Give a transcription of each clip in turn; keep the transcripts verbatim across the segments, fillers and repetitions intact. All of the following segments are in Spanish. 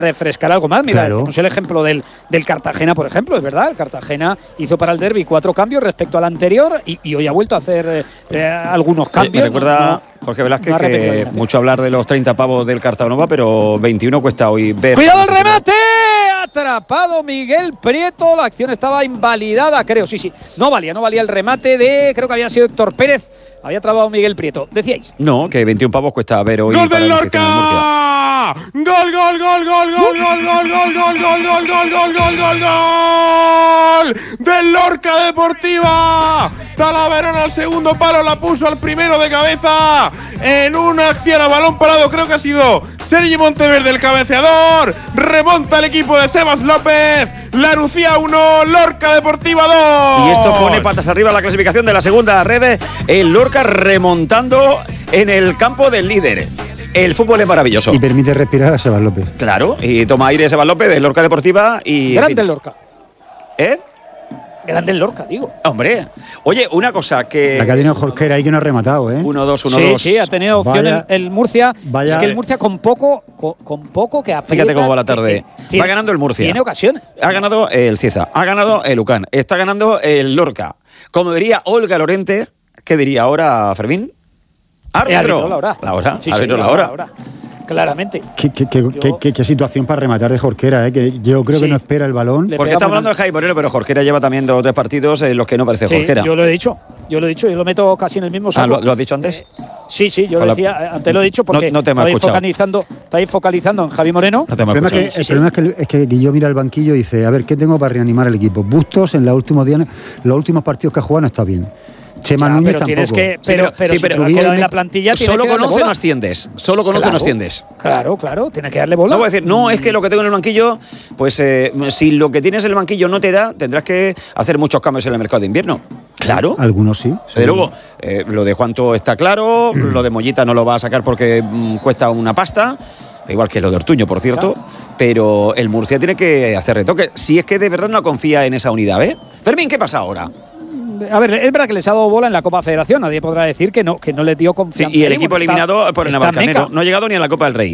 refrescar algo más. Mira, claro. no sé el ejemplo del, del Cartagena, por ejemplo, es verdad. El Cartagena hizo para el derbi cuatro cambios respecto al anterior y, y hoy ha vuelto a hacer eh, algunos cambios. Me recuerda no, no, Jorge Velázquez no que mucho hablar de los treinta pavos del Cartagonova, pero veintiuno cuesta hoy ver. ¡Cuidado el remate! Atrapado Miguel Prieto. La acción estaba invalidada, creo. Sí, sí. No valía, no valía el remate de. Creo que había sido Héctor Pérez. Había trabado Miguel Prieto. ¿Decíais? No, que veintiún pavos cuesta ver hoy. ¡Gol para del la afición del Murcia. Lorca! ¡Gol, gol, gol, gol, gol, gol, gol, gol, gol, gol, gol, gol, gol, gol, gol, gol! ¡Del Lorca Deportiva! Talaverón al segundo palo, la puso al primero de cabeza. En una acción a balón parado, creo que ha sido Sergi Monteverde el cabeceador. Remonta el equipo de Sebas López. La Nucía uno, Lorca Deportiva dos. Y esto pone patas arriba la clasificación de la segunda red. El Lorca remontando en el campo del líder. El fútbol es maravilloso. Y permite respirar a Sebas López. Claro, y toma aire Sebas López de Lorca Deportiva y. Grande el Lorca. ¿Eh? Grande el Lorca, digo. Hombre, oye, una cosa que. La que ha tenido Jorquera ahí que no ha rematado, ¿eh? uno dos, uno sí, dos. sí, ha tenido opción Vaya, el, el Murcia. vaya. Es que el Murcia con poco, con, con poco que aprieta. Fíjate cómo va la tarde. Tiene, va ganando el Murcia. Tiene ocasiones. Ha ganado el Cieza, ha ganado el Ucán, está ganando el Lorca. Como diría Olga Lorente, ¿qué diría ahora Fermín? Eh, Árbitro. la hora. La hora. Sí, árbitro sí, la hora. la hora. Claramente. ¿Qué, qué, qué, Yo- qué, qué, qué situación para rematar de Jorquera, ¿eh? Que yo creo Sí. que no espera el balón. Le Porque pega estamos muy hablando de mal. Jaime Moreno, pero Jorquera lleva también dos o tres partidos en los que no parece Sí, Jorquera. yo lo he dicho. Yo lo he dicho y lo meto casi en el mismo saco. Ah, ¿lo, lo has dicho antes? Eh, sí, sí, yo Con la- decía, antes lo he dicho porque No- no te me has estáis, escuchado. focalizando, estáis focalizando en Javi Moreno. No te me El problema, es escuchado. que, Sí, el sí. problema es que, es que Guillo mira el banquillo y dice, a ver, ¿qué tengo para reanimar el equipo? Bustos en los últimos días, los últimos partidos que ha jugado no está bien. Chema Ya, Núñez pero tampoco. tienes que, Sí, pero, pero sí, si pero te lo has quedado en la plantilla, tienes Solo que con darle once bola. no asciendes. Solo con once Claro, no asciendes. Claro, claro, tienes que darle bola. No voy a decir, no, es que lo que tengo en el banquillo, pues eh, si lo que tienes en el banquillo no te da, tendrás que hacer muchos cambios en el mercado de invierno. Claro. Algunos sí. Desde luego, eh, lo de Juanto está claro, lo de Mollita no lo va a sacar porque mm, cuesta una pasta, igual que lo de Ortuño, por cierto, pero el Murcia tiene que hacer retoque, si es que de verdad no confía en esa unidad, ¿eh? Fermín, ¿qué pasa ahora? A ver, es verdad que les ha dado bola en la Copa Federación, nadie podrá decir que no, que no les dio Sí, confianza. y el Ahí, equipo bueno, eliminado está- por el está Navalcarnero, Meca. no ha llegado ni a la Copa del Rey.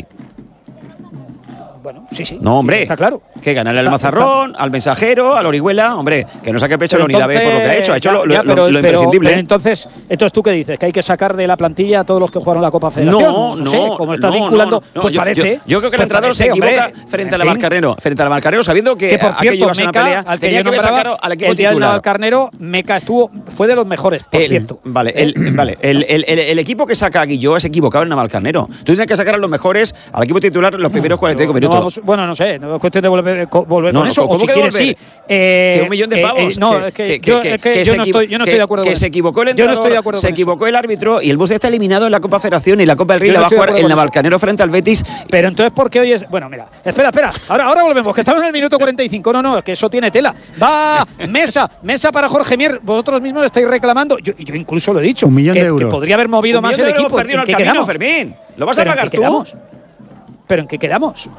Bueno, sí, sí. No, hombre. Está claro. Que ganarle al Está- Mazarrón, al Mensajero, al Orihuela, hombre, que no saque pecho Pero la unidad B por lo que ha hecho, ha hecho entonces, lo, ya, lo- pero- lo pero- imprescindible. pero entonces, entonces tú qué dices, que hay que sacar de la plantilla a todos los que jugaron la Copa Federación. No, no, sé, como está no, vinculando, no, no, pues yo, parece. Yo, yo creo que el pues entrenador se parece, equivoca hombre. frente En al fin. Navalcarnero, frente al Navalcarnero, sabiendo que, Que por aquello cierto, iba a ser una Meca, pelea, al que tenía yo que haber nombraba, sacado al equipo el día del titular. Navalcarnero, Meca estuvo, fue de los mejores, por El- cierto. Vale, el, vale el, el- el- el equipo que saca a Guilló es equivocado en Navalcarnero. Tú tienes que sacar a los mejores, al equipo titular, los primeros cuarenta y cinco No minutos. vamos- bueno, no sé, no es cuestión de volver, co- volver No, con no, eso, ¿cómo o si que quieres volver? sí. Eh, Que un millón de eh, pavos. eh, no, es que, que- yo, que- es que que yo se no equivo- estoy, yo no que- estoy de acuerdo que con se eso. equivocó el Yo no entrenador, estoy de acuerdo se con eso. equivocó el árbitro y el Murcia está eliminado en la Copa Federación y la Copa del Rey Yo la no va a estoy de jugar acuerdo el con eso. Navalcarnero frente al Betis. Pero entonces, ¿por qué hoy es...? Bueno, mira, espera, espera, ahora, ahora volvemos, que estamos en el minuto cuarenta y cinco. No, no, es que eso tiene tela. Va, mesa, mesa para Jorge Mier. Vosotros mismos estáis reclamando, yo, yo incluso lo he dicho, Un millón que, de euros. que podría haber movido Un más millón el de euros equipo. perdido en qué el camino, quedamos? Fermín. ¿Lo vas a ¿Pero en pagar qué tú? quedamos? ¿Pero en qué quedamos?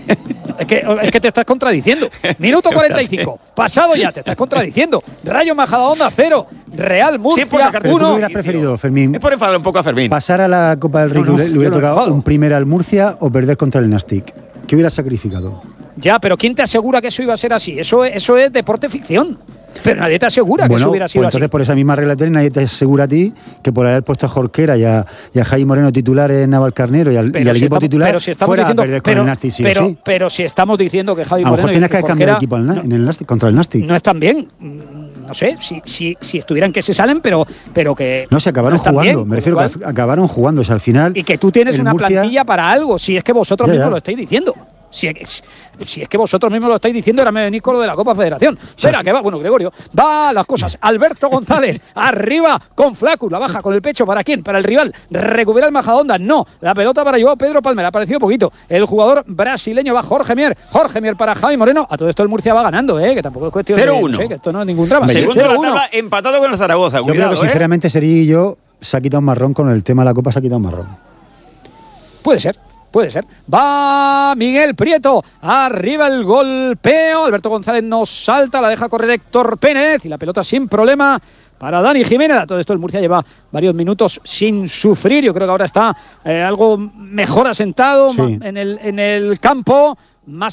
es, que, es que te estás contradiciendo. Minuto cuarenta y cinco. Pasado ya, te estás contradiciendo. Rayo Majadahonda cero. Real Sí, Murcia por sacarte Pero tú uno. hubieras preferido, Fermín, Es por enfadar un poco a Fermín. pasar a la Copa del Rey, No, no, que le yo hubiera no tocado enfado. un primer al Murcia o perder contra el Nastic. ¿Qué hubieras sacrificado? Ya, pero ¿quién te asegura que eso iba a ser así? Eso, es- eso es deporte ficción. Pero nadie te asegura que Bueno, eso hubiera sido pues entonces así. por esa misma regla nadie te asegura a ti que por haber puesto a Jorquera y a, y a Jaime Moreno titular en Navalcarnero y al, y al si equipo estamos- titular pero si estamos fuera diciendo, a perder pero, con el Nastic sí o pero, sí. pero si estamos diciendo que Javi A lo Moreno mejor tienes y que cambiar Jorquera el equipo al Na- no, en el Nastic, contra el Nastic. no están bien. Mm, No sé, si, si, si estuvieran que se salen, pero, pero que No, se acabaron no están jugando. bien, Me refiero con lo que cual- al- acabaron jugando. O sea, al final. Y que tú tienes el una Murcia- plantilla para algo, si es que vosotros Ya, mismos ya. lo estáis diciendo. Si es, si es que vosotros mismos lo estáis diciendo, ahora me venís con lo de la Copa Federación. Espera, que va, bueno, Gregorio, va a las cosas. Alberto González, arriba con Flacus, la baja con el pecho. ¿Para quién? Para el rival. Recupera el Majadahonda. No, la pelota para Joao Pedro Palmer. Ha aparecido poquito. El jugador brasileño va Jorge Mier. Jorge Mier para Javi Moreno. A todo esto el Murcia va ganando, ¿eh? Que tampoco es cuestión cero de. uno. No sé, que esto no es ningún drama. Segundo de la cero uno. tabla, empatado con el Zaragoza. Yo creo Cuidado, que ¿eh? sinceramente Sergi y yo se ha quitado un marrón con el tema de la Copa, se ha quitado un marrón. Puede ser, puede ser. Va Miguel Prieto, arriba el golpeo. Alberto González no salta, la deja correr Héctor Pérez y la pelota sin problema para Dani Jiménez. A todo esto el Murcia lleva varios minutos sin sufrir. Yo creo que ahora está eh, algo mejor asentado Sí. en, el, en el campo. más